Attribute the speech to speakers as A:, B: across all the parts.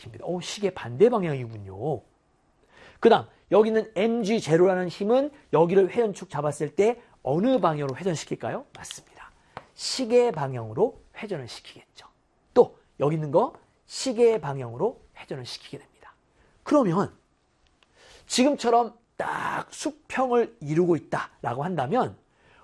A: 시킵니다. 시계 반대 방향이군요. 그 다음 여기는 mg0라는 힘은 여기를 회전축 잡았을 때 어느 방향으로 회전시킬까요? 맞습니다. 시계 방향으로 회전을 시키겠죠. 또 여기 있는 거 시계 방향으로 회전을 시키게 됩니다. 그러면 지금처럼 딱 수평을 이루고 있다라고 한다면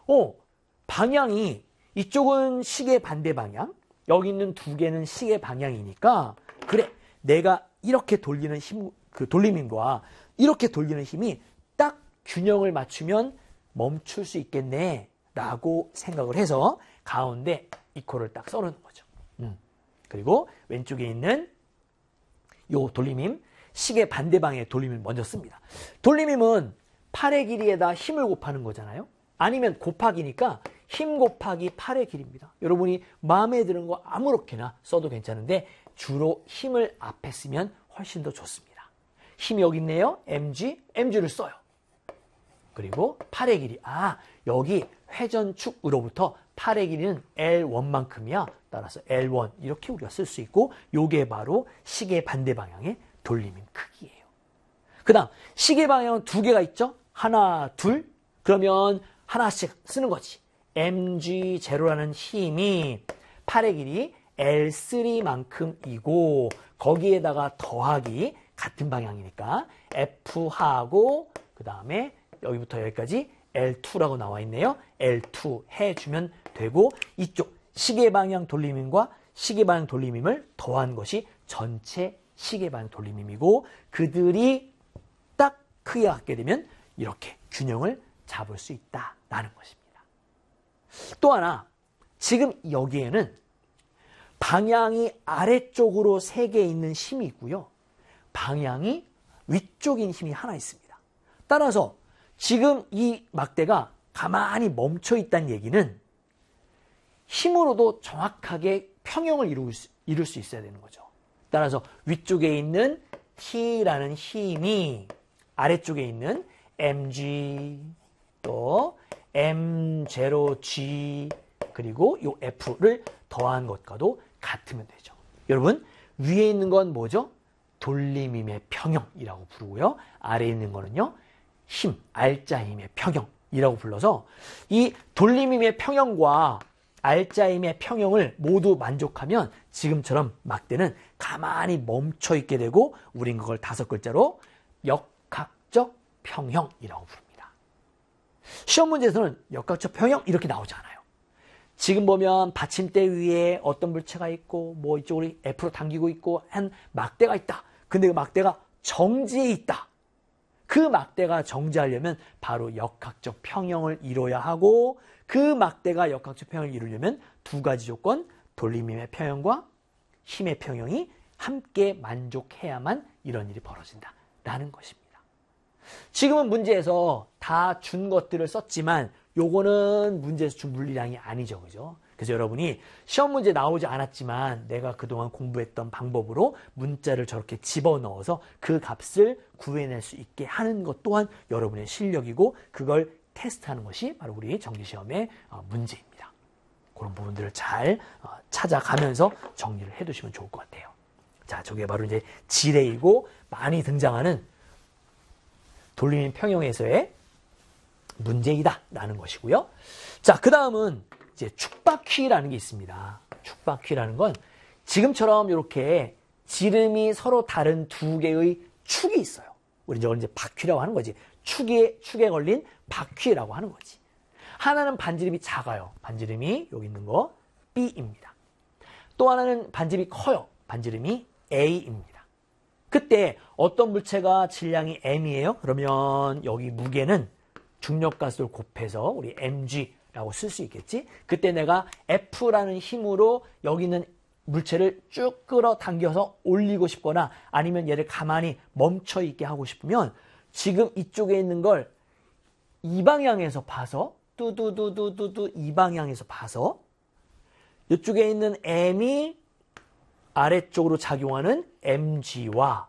A: 방향이 이쪽은 시계 반대 방향, 여기 있는 두 개는 시계 방향이니까 그래 내가 이렇게 돌리는 힘, 그 돌림힘과 이렇게 돌리는 힘이 딱 균형을 맞추면 멈출 수 있겠네 라고 생각을 해서 가운데 이코를 딱 써놓는 거죠. 그리고 왼쪽에 있는 요 돌림힘, 시계 반대 방향의 돌림힘을 먼저 씁니다. 돌림힘은 팔의 길이에다 힘을 곱하는 거잖아요. 아니면 곱하기니까 힘 곱하기 팔의 길이입니다. 여러분이 마음에 드는 거 아무렇게나 써도 괜찮은데 주로 힘을 앞에 쓰면 훨씬 더 좋습니다. 힘이 여기 있네요. mg를 써요. 그리고 팔의 길이, 여기 회전축으로부터 팔의 길이는 L1만큼이야. 따라서 L1 이렇게 우리가 쓸 수 있고 요게 바로 시계 반대 방향의 돌림힘 크기예요. 그 다음 시계 방향은 두 개가 있죠. 하나, 둘. 그러면 하나씩 쓰는 거지. mg0라는 힘이 팔의 길이 L3만큼이고 거기에다가 더하기 같은 방향이니까 F하고 그 다음에 여기부터 여기까지 L2라고 나와 있네요. L2 해주면 되고 이쪽 시계 방향 돌림힘과 시계 방향 돌림힘을 더한 것이 전체 시계 방향 돌림힘이고 그들이 딱 크기가 같게 되면 이렇게 균형을 잡을 수 있다라는 것입니다. 또 하나 지금 여기에는 방향이 아래쪽으로 3개 있는 힘이 있고요. 방향이 위쪽인 힘이 하나 있습니다. 따라서 지금 이 막대가 가만히 멈춰 있다는 얘기는 힘으로도 정확하게 평형을 이룰 수 있어야 되는 거죠. 따라서 위쪽에 있는 T라는 힘이 아래쪽에 있는 mg 또 m0g 그리고 이 f를 더한 것과도 같으면 되죠. 여러분 위에 있는 건 뭐죠? 돌림힘의 평형이라고 부르고요. 아래에 있는 거는요. 힘, 알짜힘의 평형이라고 불러서 이 돌림힘의 평형과 알짜힘의 평형을 모두 만족하면 지금처럼 막대는 가만히 멈춰 있게 되고 우린 그걸 5글자로 역학적 평형이라고 부릅니다. 시험 문제에서는 역학적 평형 이렇게 나오지 않아요. 지금 보면 받침대 위에 어떤 물체가 있고 뭐 이쪽으로 F로 당기고 있고 한 막대가 있다. 근데 그 막대가 정지해 있다. 그 막대가 정지하려면 바로 역학적 평형을 이뤄야 하고 그 막대가 역학적 평형을 이루려면 두 가지 조건, 돌림힘의 평형과 힘의 평형이 함께 만족해야만 이런 일이 벌어진다라는 것입니다. 지금은 문제에서 다 준 것들을 썼지만 요거는 문제에서 준 물리량이 아니죠. 그죠? 그래서 여러분이 시험 문제 나오지 않았지만 내가 그동안 공부했던 방법으로 문자를 저렇게 집어넣어서 그 값을 구해낼 수 있게 하는 것 또한 여러분의 실력이고 그걸 테스트하는 것이 바로 우리 정기시험의 문제입니다. 그런 부분들을 잘 찾아가면서 정리를 해두시면 좋을 것 같아요. 자, 저게 바로 이제 지레이고 많이 등장하는 돌림힘 평형에서의 문제이다라는 것이고요. 자, 그 다음은 이제 축바퀴라는 게 있습니다. 축바퀴라는 건 지금처럼 이렇게 지름이 서로 다른 두 개의 축이 있어요. 우리 이제 바퀴라고 하는 거지. 축에 걸린 바퀴라고 하는 거지. 하나는 반지름이 작아요. 반지름이 여기 있는 거 B입니다. 또 하나는 반지름이 커요. 반지름이 A입니다. 그때 어떤 물체가 질량이 M이에요? 그러면 여기 무게는 중력가속을 곱해서 우리 mg라고 쓸 수 있겠지? 그때 내가 F라는 힘으로 여기 있는 물체를 쭉 끌어당겨서 올리고 싶거나 아니면 얘를 가만히 멈춰 있게 하고 싶으면 지금 이쪽에 있는 걸 이 방향에서 봐서 뚜두두두두두 이 방향에서 봐서 이쪽에 있는 M이 아래쪽으로 작용하는 mg와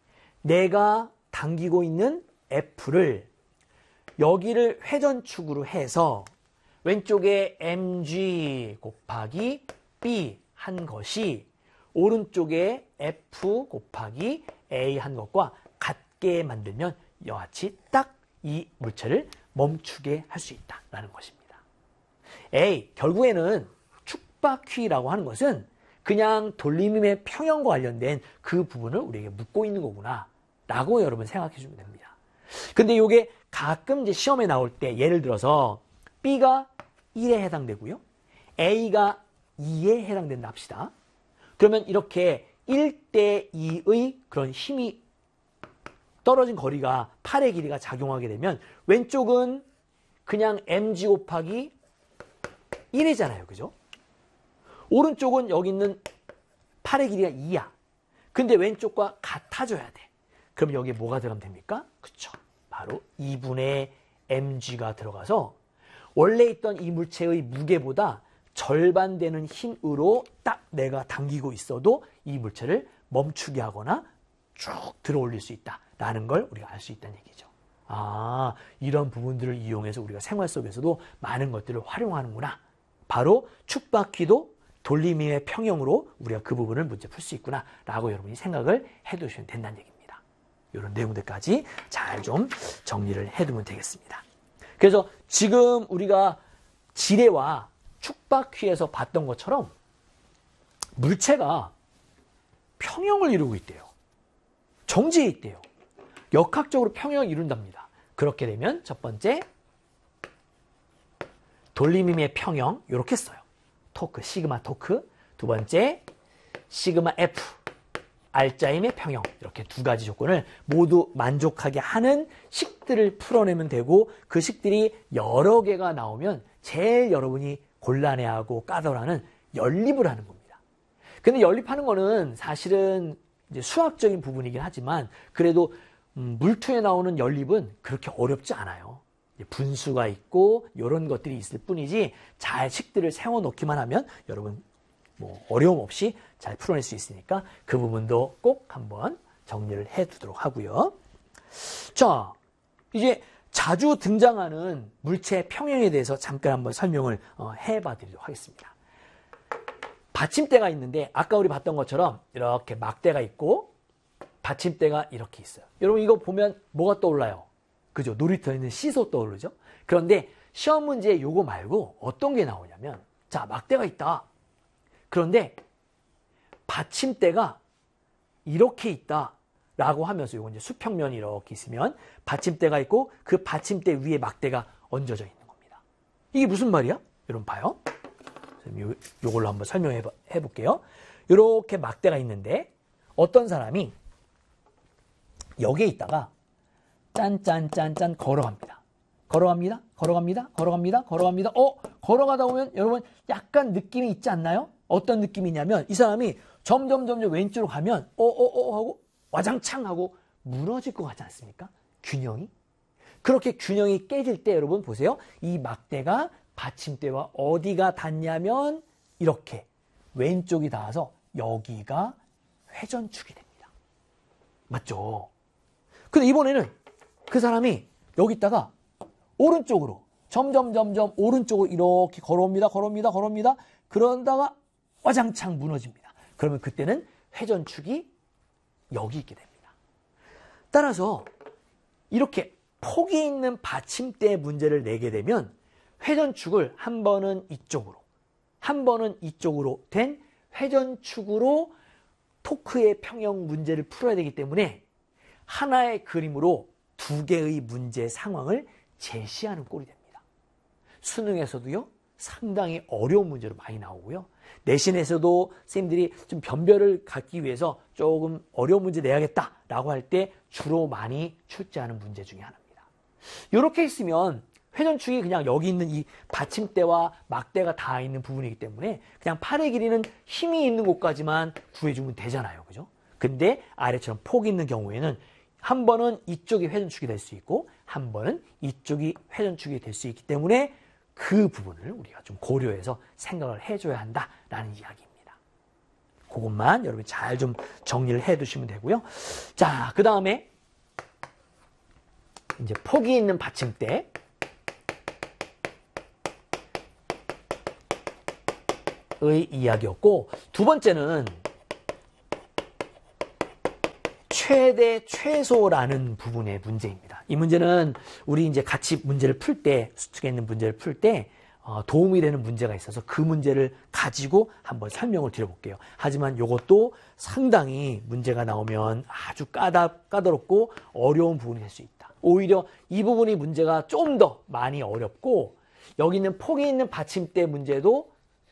A: 내가 당기고 있는 F를 여기를 회전축으로 해서 왼쪽에 mg 곱하기 b 한 것이 오른쪽에 F 곱하기 A 한 것과 같게 만들면 이와 같이 딱 이 물체를 멈추게 할 수 있다라는 것입니다. A, 결국에는 축바퀴라고 하는 것은 그냥 돌림임의 평형과 관련된 그 부분을 우리에게 묻고 있는 거구나 라고 여러분 생각해 주면 됩니다. 근데 이게 가끔 이제 시험에 나올 때 예를 들어서 B가 1에 해당되고요. A가 2에 해당된다 합시다. 그러면 이렇게 1대 2의 그런 힘이 떨어진 거리가 8의 길이가 작용하게 되면 왼쪽은 그냥 mg 곱하기 1이잖아요. 그죠? 오른쪽은 여기 있는 8의 길이가 2야. 근데 왼쪽과 같아져야 돼. 그럼 여기에 뭐가 들어가면 됩니까? 그쵸. 바로 2분의 mg가 들어가서 원래 있던 이 물체의 무게보다 절반 되는 힘으로 딱 내가 당기고 있어도 이 물체를 멈추게 하거나 쭉 들어 올릴 수 있다라는 걸 우리가 알 수 있다는 얘기죠. 아, 이런 부분들을 이용해서 우리가 생활 속에서도 많은 것들을 활용하는구나. 바로 축바퀴도 돌림임의 평형으로 우리가 그 부분을 문제 풀 수 있구나 라고 여러분이 생각을 해두시면 된다는 얘기입니다. 이런 내용들까지 잘 좀 정리를 해두면 되겠습니다. 그래서 지금 우리가 지뢰와 축바퀴에서 봤던 것처럼 물체가 평형을 이루고 있대요. 정지해 있대요. 역학적으로 평형을 이룬답니다. 그렇게 되면 첫 번째 돌림임의 평형 이렇게 써요. 토크, 시그마 토크. 두 번째 시그마 F, 알자임의 평형. 이렇게 두 가지 조건을 모두 만족하게 하는 식들을 풀어내면 되고 그 식들이 여러 개가 나오면 제일 여러분이 곤란해하고 까다로워하는 연립을 하는 겁니다. 근데 연립하는 거는 사실은 이제 수학적인 부분이긴 하지만 그래도 물투에 나오는 연립은 그렇게 어렵지 않아요. 분수가 있고 이런 것들이 있을 뿐이지 잘 식들을 세워놓기만 하면 여러분 뭐 어려움 없이 잘 풀어낼 수 있으니까 그 부분도 꼭 한번 정리를 해두도록 하고요. 자, 이제 자주 등장하는 물체 평형에 대해서 잠깐 한번 설명을 해봐 드리도록 하겠습니다. 받침대가 있는데 아까 우리 봤던 것처럼 이렇게 막대가 있고 받침대가 이렇게 있어요. 여러분 이거 보면 뭐가 떠올라요? 그죠? 놀이터에 있는 시소 떠오르죠? 그런데 시험 문제에 요거 말고 어떤 게 나오냐면 자, 막대가 있다. 그런데 받침대가 이렇게 있다. 라고 하면서 요거 이제 수평면이 이렇게 있으면 받침대가 있고 그 받침대 위에 막대가 얹어져 있는 겁니다. 이게 무슨 말이야? 여러분 봐요. 요걸로 한번 설명해 볼게요. 이렇게 막대가 있는데 어떤 사람이 여기에 있다가 짠짠짠짠 걸어갑니다. 걸어갑니다. 걸어가다 보면 여러분 약간 느낌이 있지 않나요? 어떤 느낌이냐면 이 사람이 점점 왼쪽으로 가면 하고 와장창 하고 무너질 것 같지 않습니까? 균형이. 그렇게 균형이 깨질 때 여러분 보세요. 이 막대가 받침대와 어디가 닿냐면 이렇게 왼쪽이 닿아서 여기가 회전축이 됩니다. 맞죠? 근데 이번에는 그 사람이 여기 있다가 오른쪽으로 점점 오른쪽으로 이렇게 걸어옵니다. 그러다가 와장창 무너집니다. 그러면 그때는 회전축이 여기 있게 됩니다. 따라서 이렇게 폭이 있는 받침대 문제를 내게 되면 회전축을 한 번은 이쪽으로 한 번은 이쪽으로 된 회전축으로 토크의 평형 문제를 풀어야 되기 때문에 하나의 그림으로 두 개의 문제 상황을 제시하는 꼴이 됩니다. 수능에서도요 상당히 어려운 문제로 많이 나오고요. 내신에서도 선생님들이 좀 변별을 갖기 위해서 조금 어려운 문제 내야겠다라고 할 때 주로 많이 출제하는 문제 중에 하나입니다. 이렇게 있으면 회전축이 그냥 여기 있는 이 받침대와 막대가 다 있는 부분이기 때문에 그냥 팔의 길이는 힘이 있는 곳까지만 구해주면 되잖아요. 그죠? 근데 아래처럼 폭이 있는 경우에는 한 번은 이쪽이 회전축이 될 수 있고 한 번은 이쪽이 회전축이 될 수 있기 때문에 그 부분을 우리가 좀 고려해서 생각을 해줘야 한다라는 이야기입니다. 그것만 여러분 잘 좀 정리를 해두시면 되고요. 자, 그 다음에 이제 폭이 있는 받침대의 이야기였고 두 번째는 최대 최소라는 부분의 문제입니다. 이 문제는 우리 이제 같이 문제를 풀 때, 수특에 있는 문제를 풀 때 도움이 되는 문제가 있어서 그 문제를 가지고 한번 설명을 드려볼게요. 하지만 이것도 상당히 문제가 나오면 아주 까다롭고 어려운 부분이 될 수 있다. 오히려 이 부분이 문제가 좀 더 많이 어렵고, 여기 있는 폭이 있는 받침대 문제도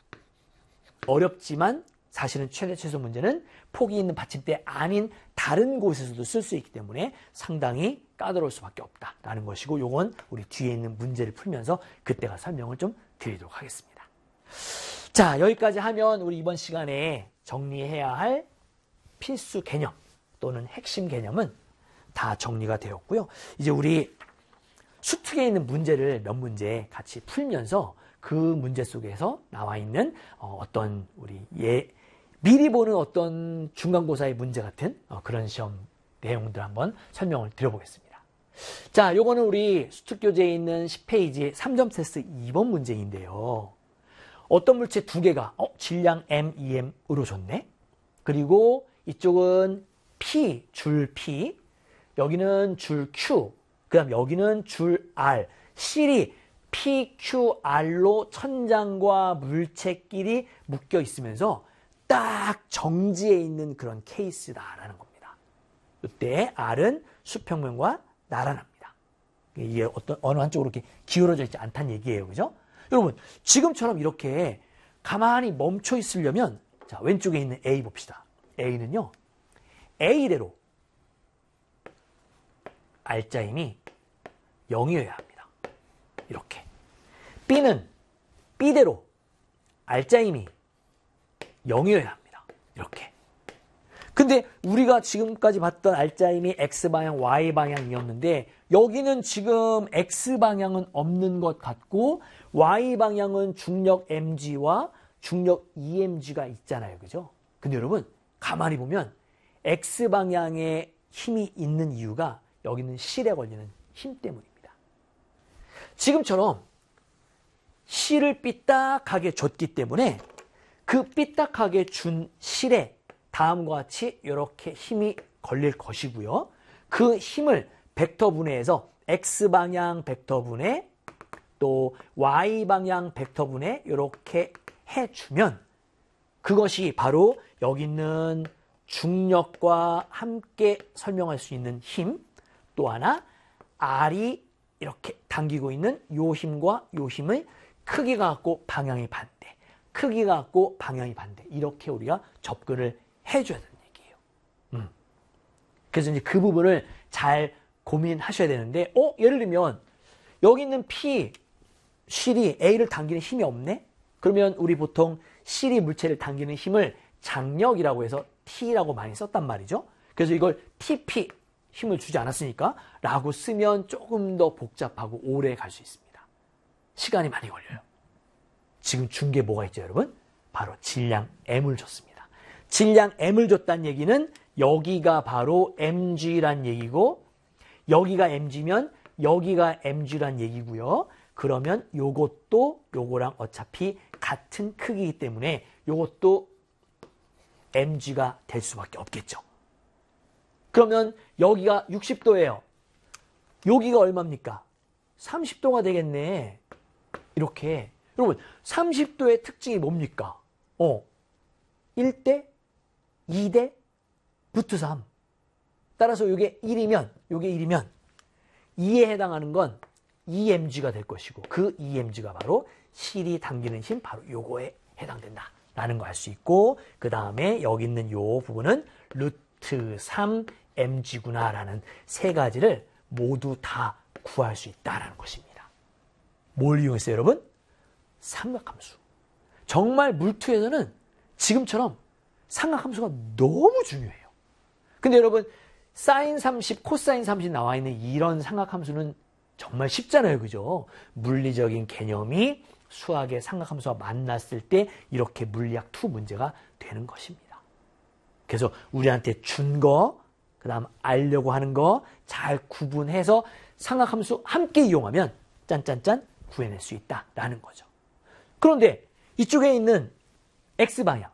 A: 어렵지만 사실은 최대 최소 문제는 폭이 있는 받침대 아닌 다른 곳에서도 쓸 수 있기 때문에 상당히 까다로울 수밖에 없다라는 것이고, 요건 우리 뒤에 있는 문제를 풀면서 그때가 설명을 좀 드리도록 하겠습니다. 자, 여기까지 하면 우리 이번 시간에 정리해야 할 필수 개념 또는 핵심 개념은 다 정리가 되었고요. 이제 우리 수특에 있는 문제를 몇 문제 같이 풀면서 그 문제 속에서 나와 있는 어떤 우리 미리 보는 어떤 중간고사의 문제 같은 그런 시험 내용들 한번 설명을 드려보겠습니다. 자, 요거는 우리 수특교재에 있는 10페이지 3점 테스트 2번 문제인데요. 어떤 물체 두 개가 질량 M, EM으로 줬네. 그리고 이쪽은 P, 줄 P, 여기는 줄 Q, 그 다음 여기는 줄 R, 실이 PQR로 천장과 물체끼리 묶여 있으면서 딱 정지해 있는 그런 케이스다라는 겁니다. 이때 R은 수평면과 나란합니다. 이게 어느 한쪽으로 이렇게 기울어져 있지 않다는 얘기예요. 그죠? 여러분, 지금처럼 이렇게 가만히 멈춰 있으려면, 자, 왼쪽에 있는 A 봅시다. A는요, A대로 R자임이 0이어야 합니다. 이렇게. B는 B대로 R자임이 0이어야 합니다. 이렇게. 근데 우리가 지금까지 봤던 R자임이 X방향, Y방향이었는데 여기는 지금 X방향은 없는 것 같고 Y방향은 중력 mg와 중력 EMG가 있잖아요. 그죠? 근데 여러분, 가만히 보면 X방향에 힘이 있는 이유가 여기는 실에 걸리는 힘 때문입니다. 지금처럼 실을 삐딱하게 줬기 때문에 그 삐딱하게 준 실에 다음과 같이 이렇게 힘이 걸릴 것이고요. 그 힘을 벡터 분해해서 X방향 벡터 분해 또 Y방향 벡터 분해 이렇게 해주면 그것이 바로 여기 있는 중력과 함께 설명할 수 있는 힘, 또 하나 R이 이렇게 당기고 있는 요 힘과 요 힘의 크기가 같고 방향이 반대, 크기가 같고 방향이 반대, 이렇게 우리가 접근을 해줘야 되는 얘기예요. 그래서 이제 그 부분을 잘 고민하셔야 되는데, 예를 들면 여기 있는 P 실이 A를 당기는 힘이 없네? 그러면 우리 보통 실이 물체를 당기는 힘을 장력이라고 해서 T라고 많이 썼단 말이죠. 그래서 이걸 TP 힘을 주지 않았으니까 라고 쓰면 조금 더 복잡하고 오래 갈 수 있습니다. 시간이 많이 걸려요. 지금 준 게 뭐가 있죠, 여러분? 바로 질량 M을 줬습니다. 질량 M을 줬다는 얘기는 여기가 바로 mg란 얘기고 여기가 mg면 여기가 mg란 얘기고요. 그러면 요것도 요거랑 어차피 같은 크기이기 때문에 요것도 mg가 될 수밖에 없겠죠. 그러면 여기가 60도예요. 여기가 얼마입니까? 30도가 되겠네. 이렇게. 여러분, 30도의 특징이 뭡니까? 1대, 2대, 루트 3. 따라서 이게 1이면, 2에 해당하는 건 2mg가 될 것이고, 그 2mg가 바로 실이 당기는 힘, 바로 요거에 해당된다. 라는 거 알 수 있고, 그 다음에 여기 있는 요 부분은 루트 3mg구나. 라는 세 가지를 모두 다 구할 수 있다라는 것입니다. 뭘 이용했어요, 여러분? 삼각함수. 정말 물투에서는 지금처럼 삼각함수가 너무 중요해요. 근데 여러분, 사인 30, 코사인 30 나와 있는 이런 삼각함수는 정말 쉽잖아요. 그죠? 물리적인 개념이 수학의 삼각함수와 만났을 때 이렇게 물리학 2 문제가 되는 것입니다. 그래서 우리한테 준 거, 그 다음 알려고 하는 거 잘 구분해서 삼각함수 함께 이용하면 짠짠짠 구해낼 수 있다라는 거죠. 그런데 이쪽에 있는 X방향,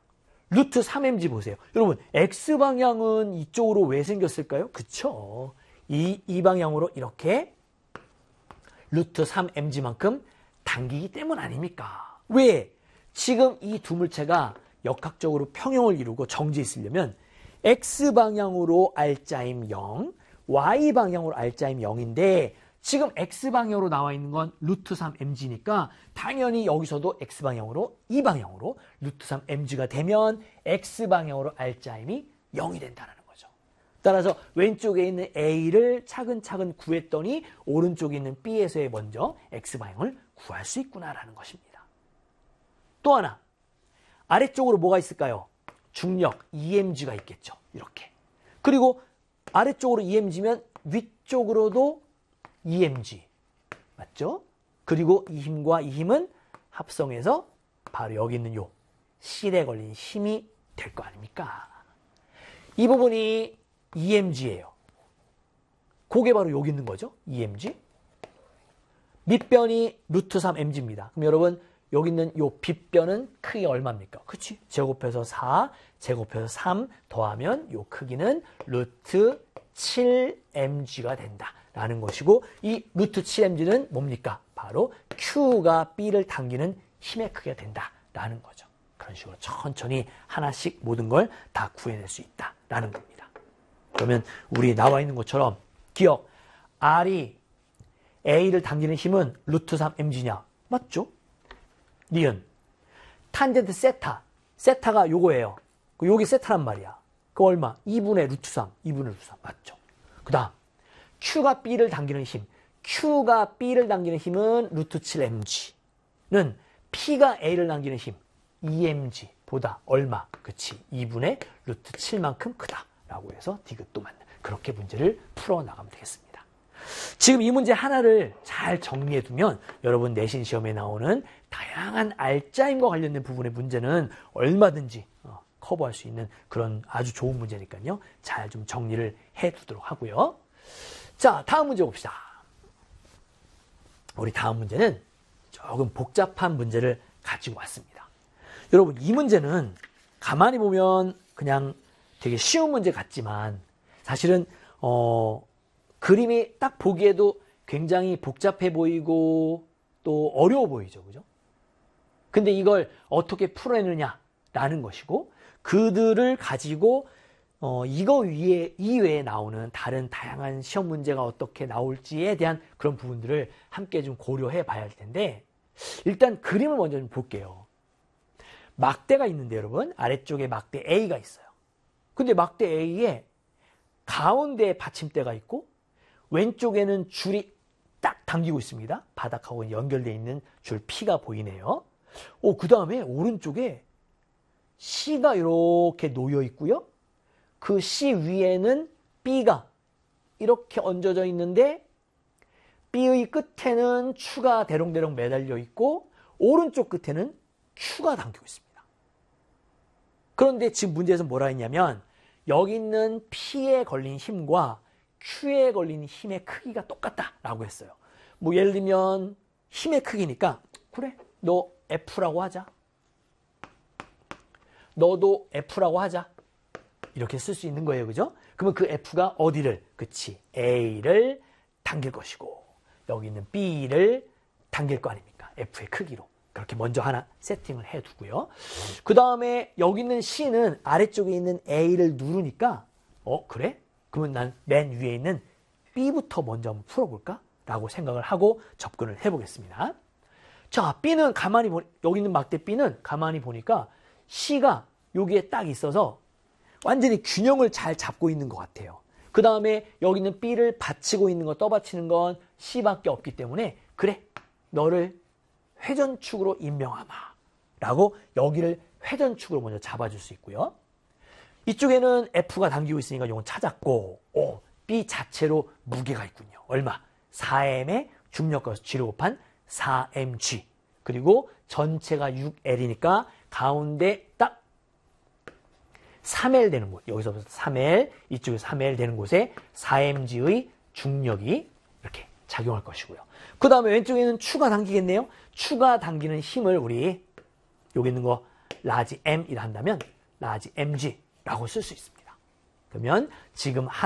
A: 루트 3mg 보세요. 여러분 x방향은 이쪽으로 왜 생겼을까요? 그쵸? 이 방향으로 이렇게 루트 3mg만큼 당기기 때문 아닙니까? 왜? 지금 이 두 물체가 역학적으로 평형을 이루고 정지해 있으려면 x방향으로 알짜임 0, y방향으로 알짜임 0인데 지금 x방향으로 나와 있는 건 루트 3mg니까 당연히 여기서도 x방향으로 이 방향으로 루트 3mg가 되면 x방향으로 알짜임이 0이 된다는 거죠. 따라서 왼쪽에 있는 a를 차근차근 구했더니 오른쪽에 있는 b에서의 먼저 x방향을 구할 수 있구나라는 것입니다. 또 하나 아래쪽으로 뭐가 있을까요? 중력 EMG가 있겠죠. 이렇게. 그리고 아래쪽으로 EMG면 위쪽으로도 EMG. 맞죠? 그리고 이 힘과 이 힘은 합성해서 바로 여기 있는 요 실에 걸린 힘이 될 거 아닙니까? 이 부분이 EMG예요. 그게 바로 여기 있는 거죠. EMG. 밑변이 루트 3mg입니다. 그럼 여러분 여기 있는 요 빗변은 크기 얼마입니까? 그치? 제곱해서 4, 제곱해서 3 더하면 요 크기는 루트 7mg가 된다라는 것이고 이 루트 7mg는 뭡니까? 바로 Q가 B를 당기는 힘의 크기가 된다라는 거죠. 그런 식으로 천천히 하나씩 모든 걸 다 구해낼 수 있다라는 겁니다. 그러면 우리 나와 있는 것처럼 기억, R이 A를 당기는 힘은 루트 3mg냐? 맞죠? 니은 탄젠트 세타, 세타가 요거예요. 요게 세타란 말이야. 그 얼마? 2분의 루트 3, 2분의 루트 3 맞죠? 그 다음 Q가 B를 당기는 힘, Q가 B를 당기는 힘은 루트 7mg는 P가 A를 당기는 힘, EMG보다 얼마? 그치? 2분의 루트 7만큼 크다라고 해서 디귿도 맞는 그렇게 문제를 풀어나가면 되겠습니다. 지금 이 문제 하나를 잘 정리해두면 여러분 내신 시험에 나오는 다양한 알짜임과 관련된 부분의 문제는 얼마든지 커버할 수 있는 그런 아주 좋은 문제니까요. 잘 좀 정리를 해두도록 하고요. 자, 다음 문제 봅시다. 우리 다음 문제는 조금 복잡한 문제를 가지고 왔습니다. 여러분 이 문제는 가만히 보면 그냥 되게 쉬운 문제 같지만 사실은 그림이 딱 보기에도 굉장히 복잡해 보이고 또 어려워 보이죠. 그죠? 근데 이걸 어떻게 풀어내느냐라는 것이고 그들을 가지고 이거 이외에 나오는 다른 다양한 시험 문제가 어떻게 나올지에 대한 그런 부분들을 함께 좀 고려해 봐야 할 텐데 일단 그림을 먼저 좀 볼게요. 막대가 있는데 여러분 아래쪽에 막대 A가 있어요. 근데 막대 A에 가운데에 받침대가 있고 왼쪽에는 줄이 딱 당기고 있습니다. 바닥하고 연결되어 있는 줄 P가 보이네요. 그 다음에 오른쪽에 C가 이렇게 놓여 있고요. 그 C 위에는 B가 이렇게 얹어져 있는데 B의 끝에는 추가 대롱대롱 매달려 있고 오른쪽 끝에는 Q가 당기고 있습니다. 그런데 지금 문제에서 뭐라 했냐면 여기 있는 P에 걸린 힘과 Q에 걸린 힘의 크기가 똑같다라고 했어요. 뭐 예를 들면 힘의 크기니까 그래 너 F라고 하자. 너도 F라고 하자. 이렇게 쓸 수 있는 거예요. 그죠? 그러면 그 F가 어디를? 그치. A를 당길 것이고 여기 있는 B를 당길 거 아닙니까? F의 크기로. 그렇게 먼저 하나 세팅을 해두고요. 그 다음에 여기 있는 C는 아래쪽에 있는 A를 누르니까 그래? 그러면 난 맨 위에 있는 B부터 먼저 한번 풀어볼까? 라고 생각을 하고 접근을 해보겠습니다. 자, B는 가만히 여기 있는 막대 B는 가만히 보니까 C가 여기에 딱 있어서 완전히 균형을 잘 잡고 있는 것 같아요. 그 다음에 여기 있는 B를 받치고 있는 거, 떠받치는 건 C밖에 없기 때문에 그래, 너를 회전축으로 임명하마 라고 여기를 회전축으로 먼저 잡아줄 수 있고요. 이쪽에는 F가 당기고 있으니까 이건 찾았고 B 자체로 무게가 있군요. 얼마? 4m의 중력과 G를 곱한 4mg 그리고 전체가 6L이니까 가운데 딱 3L 되는 곳 여기서부터 3L 이쪽에서 3L 되는 곳에 4mg의 중력이 이렇게 작용할 것이고요. 그 다음에 왼쪽에는 추가 당기겠네요. 추가 당기는 힘을 우리 여기 있는 거 라지 M이라 한다면 라지 mg라고 쓸 수 있습니다. 그러면 지금